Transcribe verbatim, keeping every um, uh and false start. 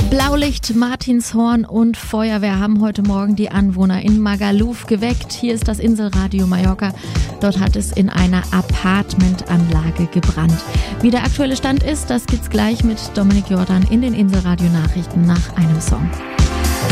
Blaulicht, Martinshorn und Feuerwehr haben heute Morgen die Anwohner in Magaluf geweckt. Hier ist das Inselradio Mallorca. Dort hat es in einer Apartmentanlage gebrannt. Wie der aktuelle Stand ist, das gibt's gleich mit Dominik Jordan in den Inselradio Nachrichten nach einem Song.